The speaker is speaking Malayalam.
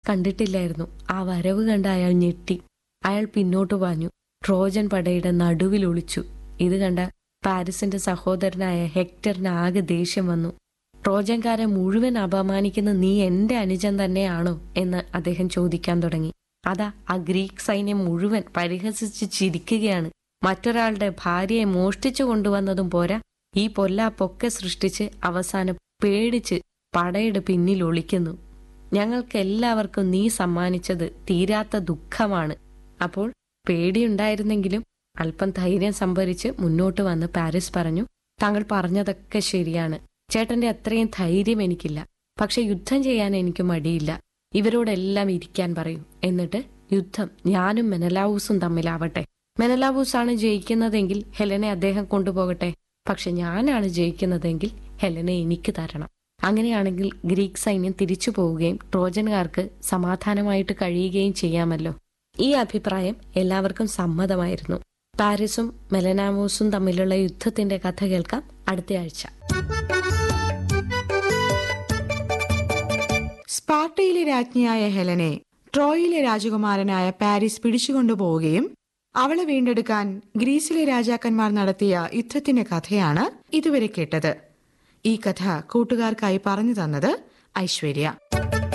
കണ്ടിട്ടില്ലായിരുന്നു. ആ വരവ് കണ്ട് അയാൾ ഞെട്ടി. അയാൾ പിന്നോട്ട് പാഞ്ഞു. ട്രോജൻ പടയുടെ നടുവിൽ ഒളിച്ചു. ഇത് കണ്ട പാരിസിന്റെ സഹോദരനായ ഹെക്ടറിന് ആകെ ദേഷ്യം വന്നു. ട്രോജൻകാരെ മുഴുവൻ അപമാനിക്കുന്ന നീ എന്റെ അനുജൻ തന്നെയാണോ എന്ന് അദ്ദേഹം ചോദിക്കാൻ തുടങ്ങി. അതാ ആ ഗ്രീക്ക് സൈന്യം മുഴുവൻ പരിഹസിച്ച് ചിരിക്കുകയാണ്. മറ്റൊരാളുടെ ഭാര്യയെ മോഷ്ടിച്ചു കൊണ്ടുവന്നതും പോരാ, ഈ പൊല്ലാപ്പൊക്കെ സൃഷ്ടിച്ച് അവസാനം പേടിച്ച് പടയുടെ പിന്നിൽ ഒളിക്കുന്നു. ഞങ്ങൾക്കെല്ലാവർക്കും നീ സമ്മാനിച്ചത് തീരാത്ത ദുഃഖമാണ്. അപ്പോൾ പേടിയുണ്ടായിരുന്നെങ്കിലും അല്പം ധൈര്യം സംഭരിച്ച് മുന്നോട്ട് വന്ന് പാരിസ് പറഞ്ഞു, താങ്കൾ പറഞ്ഞതൊക്കെ ശരിയാണ്. ചേട്ടന്റെ അത്രയും ധൈര്യം എനിക്കില്ല. പക്ഷെ യുദ്ധം ചെയ്യാൻ എനിക്ക് മടിയില്ല. ഇവരോടെല്ലാം ഇരിക്കാൻ പറയൂ. എന്നിട്ട് യുദ്ധം ഞാനും മെനലാവൂസും തമ്മിലാവട്ടെ. മെനലാവൂസാണ് ജയിക്കുന്നതെങ്കിൽ ഹെലനെ അദ്ദേഹം കൊണ്ടുപോകട്ടെ. പക്ഷെ ഞാനാണ് ജയിക്കുന്നതെങ്കിൽ ഹെലനെ എനിക്ക് തരണം. അങ്ങനെയാണെങ്കിൽ ഗ്രീക്ക് സൈന്യം തിരിച്ചു പോവുകയും ട്രോജൻകാർക്ക് സമാധാനമായിട്ട് കഴിയുകയും ചെയ്യാമല്ലോ. ഈ അഭിപ്രായം എല്ലാവർക്കും സമ്മതമായിരുന്നു. പാരിസും മെലനാവൂസും തമ്മിലുള്ള യുദ്ധത്തിന്റെ കഥ കേൾക്കാം അടുത്തയാഴ്ച. സ്പാർട്ടയിലെ രാജ്ഞിയായ ഹെലനെ ട്രോയിലെ രാജകുമാരനായ പാരീസ് പിടിച്ചുകൊണ്ടുപോവുകയും അവളെ വീണ്ടെടുക്കാൻ ഗ്രീസിലെ രാജാക്കന്മാർ നടത്തിയ യുദ്ധത്തിന്റെ കഥയാണ് ഇതുവരെ കേട്ടത്. ഈ കഥ കൂട്ടുകാർക്കായി പറഞ്ഞു തന്നത് ഐശ്വര്യ.